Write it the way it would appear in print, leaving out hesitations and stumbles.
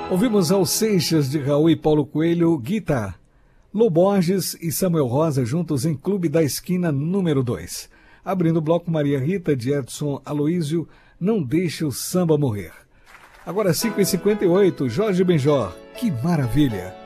Ouvimos Raul Seixas de Raul e Paulo Coelho, Guitar. Lô Borges e Samuel Rosa juntos em Clube da Esquina número 2. Abrindo o bloco, Maria Rita de Edson Aloísio, Não Deixe o Samba Morrer. Agora 5h58, Jorge Benjor, Que Maravilha.